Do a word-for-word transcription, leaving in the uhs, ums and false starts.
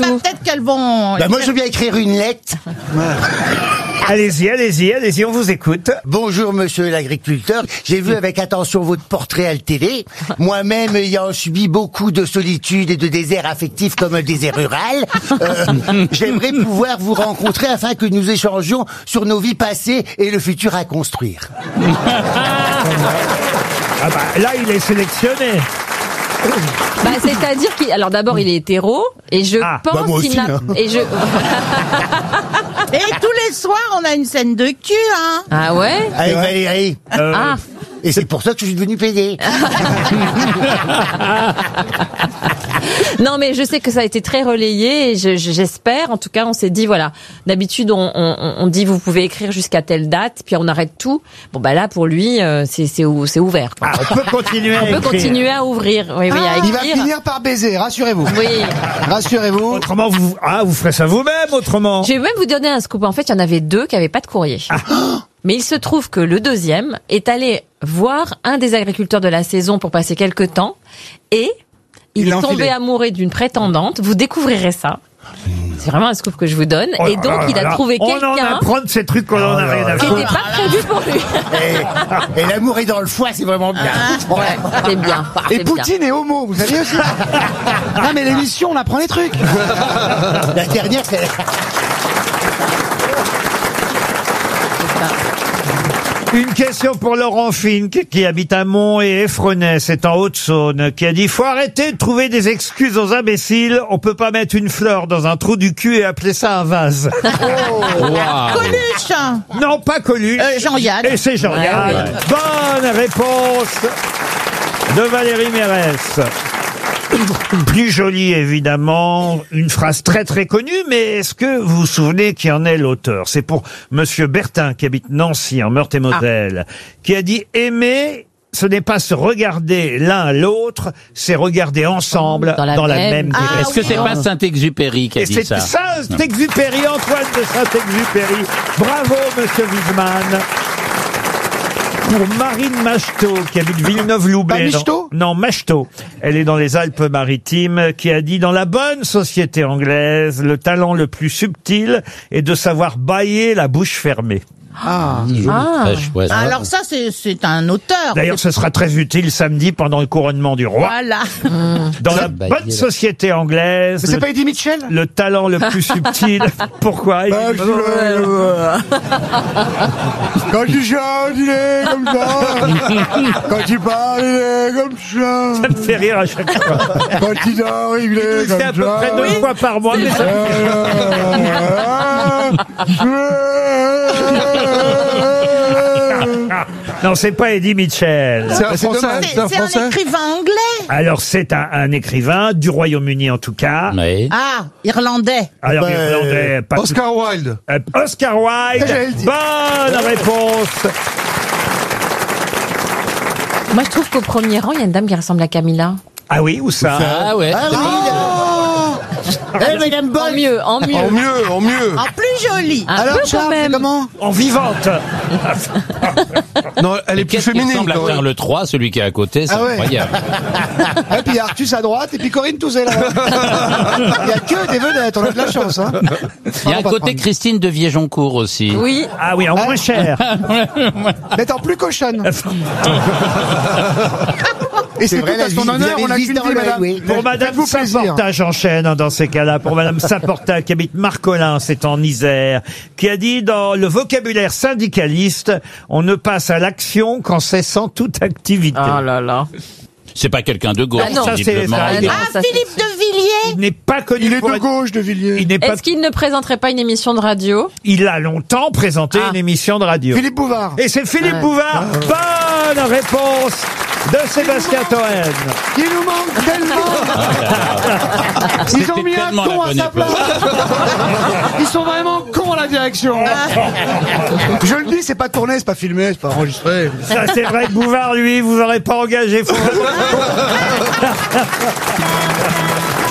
bah, peut-être qu'elles vont... Bah, moi, je veux bien écrire une lettre. Allez-y, allez-y, allez-y, on vous écoute. Bonjour, monsieur l'agriculteur. J'ai vu avec attention votre portrait à la télé. Moi-même, ayant subi beaucoup de solitude et de désert affectif comme un désert rural, euh, j'aimerais pouvoir vous rencontrer afin que nous échangions sur nos vies passées et le futur à construire. Ah bah, là, il est sélectionné. Bah, c'est-à-dire qu'il, alors d'abord, il est hétéro, et je Ah, pense bah, moi qu'il aussi, n'a, hein. et je, Et tous les soirs, on a une scène de cul, hein. ah ouais? Allez, Valérie. Euh, Ah. Et c'est pour ça que je suis devenu pédé. Non, mais je sais que ça a été très relayé et je, je- j'espère, en tout cas, on s'est dit, voilà, d'habitude, on, on, on dit, vous pouvez écrire jusqu'à telle date, puis on arrête tout. Bon, bah là, pour lui, euh, c'est, c'est, ou- c'est ouvert, quoi. Ah, on peut continuer à On peut écrire. continuer à ouvrir, oui, oui, à Il va écrire. finir par baiser, rassurez-vous. Oui. Rassurez-vous. Autrement, vous, ah, vous ferez ça vous-même, autrement. Je vais même vous donner un scoop. En fait, il y en avait deux qui n'avaient pas de courrier. Mais il se trouve que le deuxième est allé voir un des agriculteurs de la saison pour passer quelques temps et il, Il l'a est tombé enfilé. amoureux d'une prétendante. Vous découvrirez ça. C'est vraiment un scoop que je vous donne. Oh Et là donc, là il a là. trouvé On en quelqu'un apprend de ces trucs qu'on en a rien à qui foutre. n'était pas prévu pour lui. Et, et l'amour est dans le foie, c'est vraiment bien. Ouais, c'est bien. Et c'est bien. Poutine est homo, vous saviez aussi. Ah mais l'émission, on apprend les trucs. La dernière, c'est... Une question pour Laurent Fink, qui habite à Mont et Effrenay, c'est en Haute-Saône, qui a dit « Faut arrêter de trouver des excuses aux imbéciles. On peut pas mettre une fleur dans un trou du cul et appeler ça un vase. Coluche. » Non, pas Coluche. Euh, Jean-Yann. Et c'est Jean-Yann. Ouais, Bonne réponse de Valérie Mérès. Plus jolie, évidemment, une phrase très très connue, mais est-ce que vous vous souvenez qui en est l'auteur? C'est pour Monsieur Bertin, qui habite Nancy, en Meurthe-et-Moselle, qui a dit « Aimer, ce n'est pas se regarder l'un l'autre, c'est regarder ensemble dans Dans la, la même même Ah, direction. Est-ce que c'est oui. pas Saint-Exupéry qui a Et dit c'est ça? Saint-Exupéry, Antoine de Saint-Exupéry. Bravo, Monsieur Wiesmann. Pour Marine Macheteau, qui habite Villeneuve-Loubet. Pas Michetot ? dans- Non, Macheteau. Elle est dans les Alpes-Maritimes, qui a dit « Dans la bonne société anglaise, le talent le plus subtil est de savoir bâiller la bouche fermée. » Ah. Ah. Très chouette. Alors ça, c'est, c'est un auteur. D'ailleurs, ce sera très utile samedi pendant le couronnement du roi. Voilà. Dans la Bah, bonne il est- société anglaise, Mais c'est le, pas Eddie Mitchell? le talent le plus subtil... Pourquoi Bah, je- Quand il chante, il est comme ça. Quand il parle, il est comme ça. Ça me fait rire à chaque fois. Quand il dort, il est comme C'est à peu ça. près deux fois par mois. Mais ça... Non, c'est pas Eddie Mitchell. C'est un français, C'est, c'est un écrivain anglais. Alors, c'est un, un écrivain du Royaume-Uni, en tout cas. Oui. Ah, irlandais. Alors, Bah, irlandais, pas Oscar Wilde. tout- euh, Oscar Wilde. J'allais le dire. Bonne réponse. Moi, je trouve qu'au premier rang, il y a une dame qui ressemble à Camilla. Ah oui, où ça? Ah ouais. Ah oui. Eh, Madame En Bonne. mieux, en mieux. En mieux, en mieux. En plus joli. Un Alors, peu quand Charles, c'est même. comment? En vivante. Non, elle est plus Qu'est-ce qui féminine. ressemble à quand même. Charles trois, celui qui est à côté, c'est Ah ouais. incroyable. Et puis il y a Artus à droite et puis Corinne Touzé là. Il y a que des vedettes, on a de la chance. Hein. Il y a un côté Christine de Viejoncourt aussi. Oui. Ah oui, en moins cher. Mais t'en plus cochonne. Et c'est tout vrai, la à son vie- honneur, vous on a avez qu'une le vie, dans madame. l'œil, oui. Pour Madame Faites-vous plaisir. Saporta, j'enchaîne hein, dans ces cas-là. Pour Madame Saporta, qui habite Marcolin, c'est en Isère, qui a dit dans le vocabulaire syndicaliste, on ne passe à l'action qu'en cessant toute activité. Oh là là. C'est pas quelqu'un de gauche, Ah non. Ça, c'est- visiblement. ça, il est- Ah, Ah, ça, c'est- Philippe de Villiers. Il n'est pas connu Il est pour de être- gauche de Villiers. Il n'est pas. Est-ce qu'il ne présenterait pas une émission de radio? Il a longtemps présenté Ah. une émission de radio. Philippe Bouvard. Et c'est Philippe Ouais. Bouvard. Bonne réponse de Sébastien Toen. Il nous manque tellement. Ils ont C'était mis un tellement con la à bonne sa époque. place. Ils sont vraiment cons à la direction. Je le dis, c'est pas tourné, c'est pas filmé, c'est pas enregistré. Ça, c'est vrai que Bouvard, lui, vous aurez pas engagé. Faut-